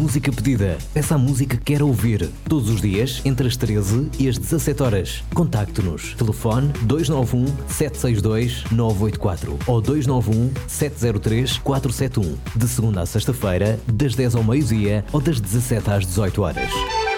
música pedida. Peça a música que quer ouvir. Todos os dias, entre as 13 e as 17 horas. Contacte-nos. Telefone 291 762 984 ou 291 703 471. De segunda a sexta-feira, das 10 ao meio-dia ou das 17 às 18 horas.